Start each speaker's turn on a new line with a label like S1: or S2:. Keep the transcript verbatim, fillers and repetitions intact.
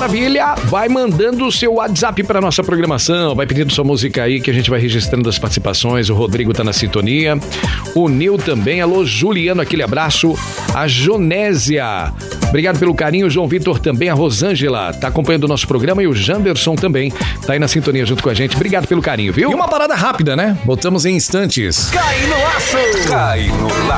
S1: Maravilha! Vai mandando o seu WhatsApp para nossa programação, vai pedindo sua música aí que a gente vai registrando as participações. O Rodrigo tá na sintonia, o Nil também. Alô, Juliano, aquele abraço. A Jonésia, obrigado pelo carinho. O João Vitor também, a Rosângela tá acompanhando o nosso programa e o Janderson também tá aí na sintonia junto com a gente. Obrigado pelo carinho, viu?
S2: E uma parada rápida, né? Voltamos em instantes.
S3: Cai no laço! Cai no laço!